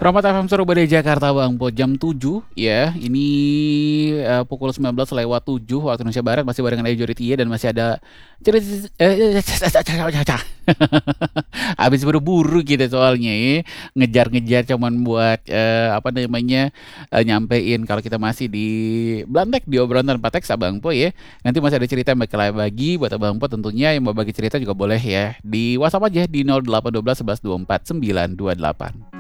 Rahmat FM Surabaya Jakarta Bang Po jam 7 ya. Ini pukul 19 lewat 7 waktu Indonesia Barat, masih barengan Ejo Ritye dan masih ada habis buru-buru gitu soalnya ya. Ngejar-ngejar cuman buat apa namanya nyampein kalau kita masih di Blantek di obrolan tanpa teks Abang Po ya. Nanti masih ada cerita yang bakal bagi buat Abang Po, tentunya yang mau bagi cerita juga boleh ya. Di WhatsApp aja di 0812 11 24 928.